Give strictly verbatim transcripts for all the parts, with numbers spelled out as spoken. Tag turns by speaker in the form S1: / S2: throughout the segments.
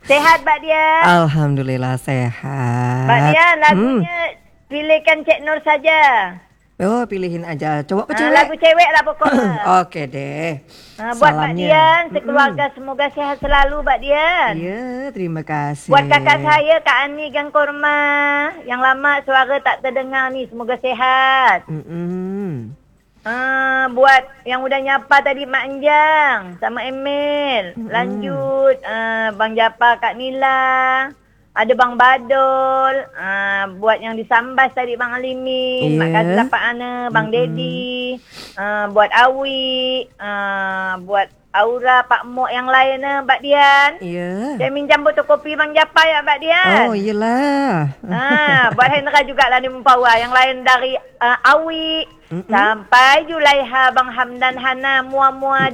S1: Sehat Mbak Dian?
S2: Alhamdulillah sehat.
S1: Mbak Dian,
S2: Hmm.
S1: lagunya pilihkan Cik Nur saja.
S2: Oh, pilihin aja. Cowok ke
S1: Ah,
S2: cewek?
S1: lagu cewek lah pokoknya.
S2: Oke deh.
S1: Ah, buat Mbak
S2: Salamnya.
S1: Dian, sekeluarga semoga sehat selalu Mbak Dian.
S2: Iya, terima kasih.
S1: Buat kakak saya, Kak Ani Gang Korma. Yang lama suara tak terdengar ni, semoga sehat.
S2: Mm-mm.
S1: Ah, buat yang udah nyapa tadi Mak Anjang sama Emil.
S2: Mm-mm.
S1: Lanjut ah, Bang Japa, Kak Nila. Ada Bang Badol. Ah, buat yang disambas tadi Bang Alimin.
S2: Yeah.
S1: Mak Kazla, Pak Ana, Bang
S2: Mm-mm.
S1: Dedi. Ah, buat Awi. Ah, buat Aura, Pak Mok yang lain eh, Mbak Dian.
S2: Iya.
S1: Saya minjam botol kopi Bang Japa ya Mbak Dian.
S2: Oh, iyalah.
S1: Ah, buat Hendra juga lah ni membawa. Yang lain dari uh, Awi
S2: Mm-mm.
S1: sampai Julaiha, Bang Hamdan, Hana, mua-mua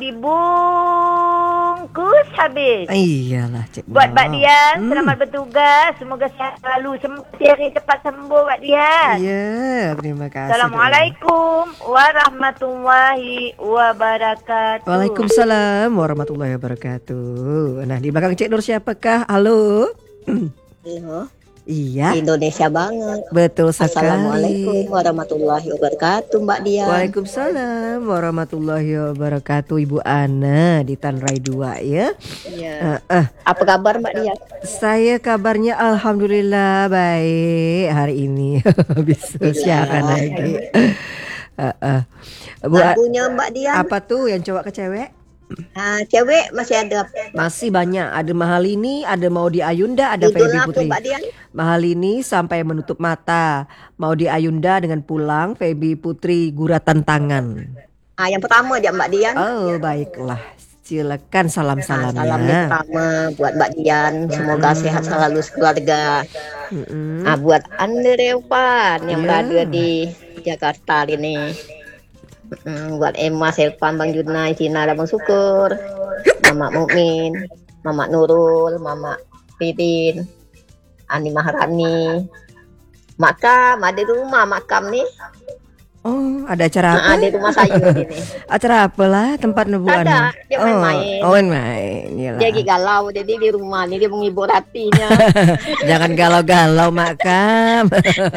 S1: dibungkus habis.
S2: Iyalah, Cik
S1: Buat Mbak
S2: Nur.
S1: Dian,
S2: Hmm.
S1: selamat bertugas. Semoga sehat selalu. Semoga Seri cepat sembuh Mbak Dian.
S2: Iya, terima kasih.
S1: Assalamualaikum warahmatullahi wabarakatuh.
S2: Waalaikumsalam warahmatullahi wabarakatuh. Nah, di belakang Cik Nur siapakah? Halo.
S3: Halo,
S2: Iya,
S3: Indonesia banget.
S2: betul sekali.
S3: Assalamualaikum warahmatullahi wabarakatuh, Mbak Dian.
S2: Waalaikumsalam warahmatullahi wabarakatuh, Ibu Ana di Tanrai dua ya.
S3: Iya.
S2: Eh, eh,
S3: Apa kabar Mbak Dian?
S2: saya kabarnya alhamdulillah baik hari ini. Bisa siaran lagi. Eh, eh. Bu, A-
S3: Lagunya Mbak Dian.
S2: apa tuh yang cowok ke cewek?
S3: Ah, cewek masih ada.
S2: Masih banyak. Ada Mahalini, ada Maudy Ayunda, ada
S3: Judul
S2: Feby
S3: apa
S2: Putri.
S3: Mbak Dian?
S2: Mahalini sampai menutup mata. Maudy Ayunda dengan pulang, Feby Putri guratan tangan.
S3: Ah, yang pertama aja Mbak Dian.
S2: Oh, baiklah. Silakan
S3: Ah,
S2: salam-salamnya.
S3: salam yang pertama buat Mbak Dian. Semoga sehat selalu sekeluarga.
S2: Mm-mm.
S3: Ah, buat Andre Pan yang
S2: Iya.
S3: berada di Jakarta ini. Mm, buat Emma, Selvan, Bang Junai, Cina, dan Bang Syukur, Mama Mukmin, Mama Nurul, Mama Pipin, Ani Maharani, Makam, ada di rumah Makam nih.
S2: Oh, ada acara
S3: Ah,
S2: apa?
S3: ada di rumah saya ini.
S2: Acara apalah tempat nebuan?
S3: Ada, dia main-main.
S2: Oh, oh main-main. Iyalah.
S3: Dia lagi galau, jadi di rumah nih dia menghibur hatinya.
S2: Jangan galau-galau, Makam.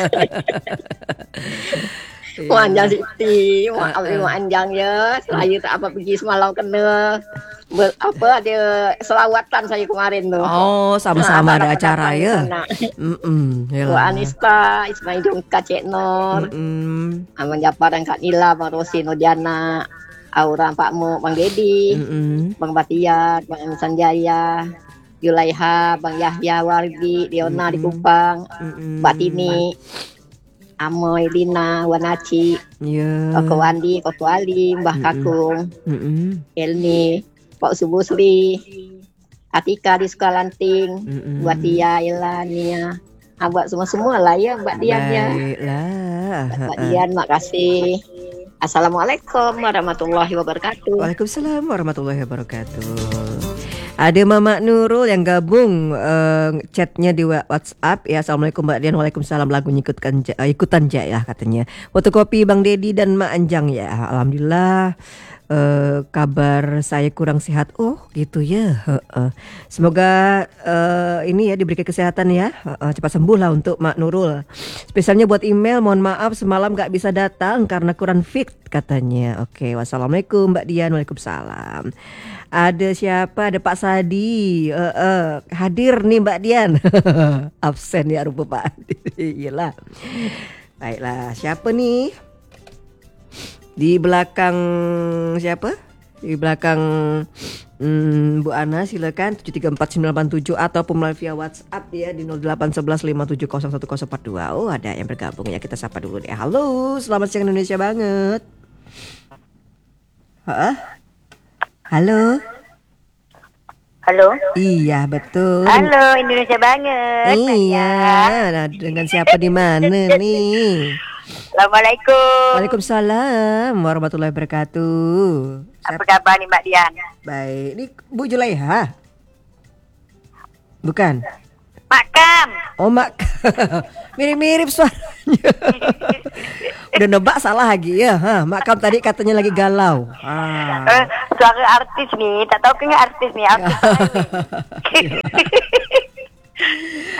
S3: Wah, anjang Siti, wah, wah anjang ya. Saya tak apa pergi semalam kena ber, apa ada selawatan saya kemarin tuh.
S2: Oh, sama-sama
S3: Ah,
S2: ada
S3: anak-anak
S2: acara
S3: di
S2: ya.
S3: sana.
S2: Mm-mm,
S3: Wah,
S2: iyalah.
S3: Anista, Ismail Jongka, Cik Nur,
S2: Mm-mm,
S3: Aman Japar dan Kak Nila, Bang Rosi, Nodiana, Aura, Pak Mo, Bang Dedi,
S2: mm-mm,
S3: Bang Batiat, Bang Insan Jaya, Julaiha, Bang Yahya, Wardi, Diona di Kupang,
S2: mm-mm.
S3: Mbak Tini, Amoy, Lina, Wanaci,
S2: Iya.
S3: Koko Wandi, Koko Ali, Mbah
S2: Mm-mm.
S3: Kakung,
S2: Mm-mm,
S3: Elni, Pak Subusri, Atika di Sukalanting,
S2: mm-mm.
S3: buat Tia, Ilania, ah, buat semua-semua lah ya Mbak Dian ya.
S2: Baiklah.
S3: Mbak Dian, makasih. Assalamualaikum warahmatullahi wabarakatuh.
S2: Waalaikumsalam warahmatullahi wabarakatuh. Ada Mama Nurul yang gabung eh, chatnya di WhatsApp ya. Assalamualaikum Mbak Dian. Waalaikumsalam, lagunya ikutkan ja- eh, ikutan ja ya katanya. Fotokopi Bang Dedi dan Mak Anjang ya. Alhamdulillah. eh, kabar saya kurang sehat. Oh gitu ya. Heeh. Semoga eh, ini ya diberikan kesehatan ya. Heeh, cepat sembuh lah untuk Mak Nurul. Spesialnya buat email, mohon maaf semalam gak bisa datang karena kurang fit katanya. Oke, wassalamualaikum Mbak Dian. Waalaikumsalam. Ada siapa? Ada Pak Sadi. Eh, eh, hadir nih Mbak Dian. Absen ya rupa Pak Adi. Iyalah. Baiklah, siapa nih? Di belakang siapa? Di belakang hmm, Bu Ana silakan tujuh tiga empat sembilan delapan tujuh ataupun melalui via WhatsApp ya di nol delapan satu satu lima tujuh nol satu nol empat dua. Oh, ada yang bergabung ya, kita sapa dulu deh. Halo, selamat siang Indonesia banget. Hah? Halo.
S1: Halo.
S2: Iya, betul.
S1: Halo, Indonesia banget.
S2: Iya, nah, dengan siapa di mana nih?
S1: Assalamualaikum.
S2: Waalaikumsalam warahmatullahi wabarakatuh.
S1: Apa kabar nih Mbak Dian?
S2: Baik, ini Bu Julaiha. Bukan.
S1: Makam.
S2: Oh, Mak. Mirip-mirip suaranya. Udah nebak salah lagi ya. Ha, Makam tadi katanya lagi galau. Ah.
S1: Eh, suara artis nih, tak tahu kayaknya artis nih, artis.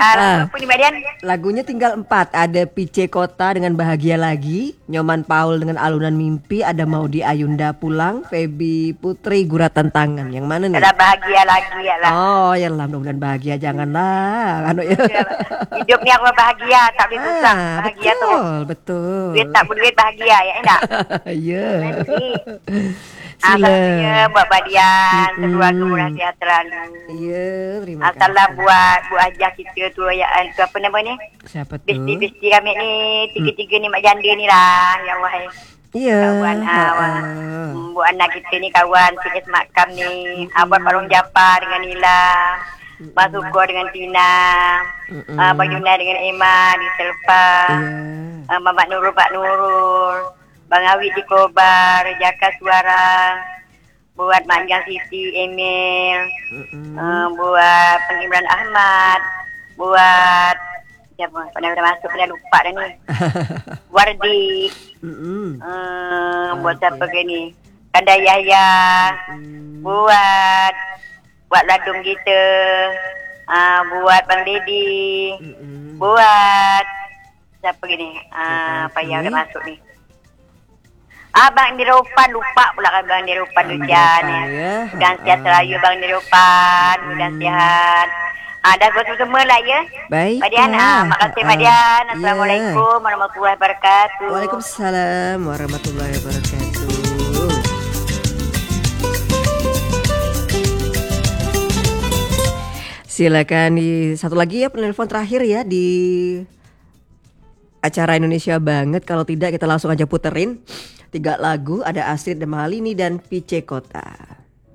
S1: Ah, apa ni Mbak Dian?
S2: Lagunya tinggal empat. Ada Pice Kota dengan Bahagia Lagi, Nyoman Paul dengan Alunan Mimpi, ada Maudi Ayunda Pulang, Feby Putri Guratan Tangan. Yang mana nih?
S1: Kalau bahagia lagi ya lah.
S2: Oh, ya lah, mudah-mudahan bahagia, janganlah. Anu ya.
S1: Hidup ni aku bahagia, tak boleh susah.
S2: Ah,
S1: Bahagia tu.
S2: betul, betul.
S1: Duit tak berduit bahagia ya enggak?
S2: Ya.
S1: Ah,
S2: Sila.
S1: satunya buat Mbak Dian,
S2: Mm-mm.
S1: keluarga murah sihat selalu.
S2: Ya, terima
S1: Ah,
S2: kasih.
S1: salam buat Bu Ajah kita tu ya, tu apa nama ni?
S2: Siapa tuh?
S1: Besti-besti kami ni, tiga-tiga ni mak janda ni lah. Ya Allah. eh.
S2: Iya.
S1: Kawan ah,
S2: ah,
S1: wah.
S2: ah.
S1: Hmm, Bu anak kita ni kawan Sikit Makam ni. Ah, buat Pak Rong Japa dengan Nila. Bang Sukur dengan Tina.
S2: Mm-mm.
S1: Ah, Bang Yunai dengan Emma di Selpa.
S2: Iya.
S1: Ah, Mamat Nurul, Pak Nurul. Bang Awid di Kobar, Jaka Suara. Buat Mak Jang Siti, Emil.
S2: Mm-mm.
S1: Uh, buat Bang Imran Ahmad. Buat siapa? Pernah dah masuk, pernah lupa dah ni. Wardi.
S2: Mm-mm.
S1: Uh, buat siapa ke ni? Kanda Yahya.
S2: Mm.
S1: Buat buat ladung kita. Uh, buat Bang Dedi.
S2: Mm-mm.
S1: Buat siapa ke ni? Uh,
S2: Siapa
S1: payah
S2: lagi?
S1: dah masuk ni. Abang Niropan, lupa pula kan Bang Niropan
S2: Bang
S1: Dujan
S2: Niropan,
S1: ya.
S2: ya.
S1: Mudah sihat selalu Bang Niropan, mudah sihat. Ah, dah betul semua lah ya.
S2: Baik.
S1: Pak Dian, ah, makasih Pak Dian. Assalamualaikum warahmatullahi wabarakatuh.
S2: Waalaikumsalam warahmatullahi wabarakatuh. Silakan di satu lagi ya penelpon terakhir ya di acara Indonesia Banget. Kalau tidak kita langsung aja puterin tiga lagu, ada Astrid Malini dan Pice Kota.